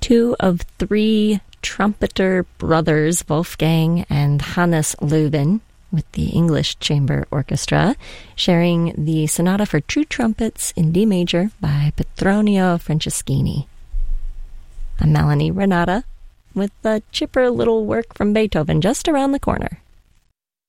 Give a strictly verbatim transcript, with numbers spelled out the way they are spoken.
Two of three trumpeter brothers, Wolfgang and Hannes Löwen, with the English Chamber Orchestra, sharing the Sonata for Two Trumpets in D major by Petronio Franceschini. I'm Melanie Renata, with a chipper little work from Beethoven just around the corner.